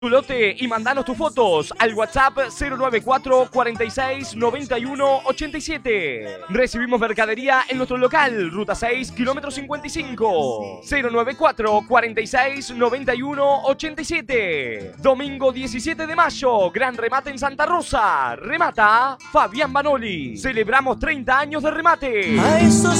tu lote y mandanos tus fotos al WhatsApp 094 46 91 87. Recibimos mercadería en nuestro local, Ruta 6, kilómetro 55. 094 46 91 87. Domingo 17 de mayo, gran remate en Santa Rosa. Remata Fabián Banoli. Celebramos 30 años de remate. A esos